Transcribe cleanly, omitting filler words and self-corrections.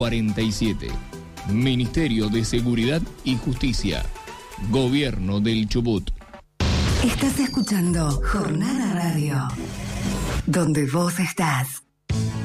047. Ministerio de Seguridad y Justicia. Gobierno del Chubut. Estás escuchando Jornada Radio, donde vos estás.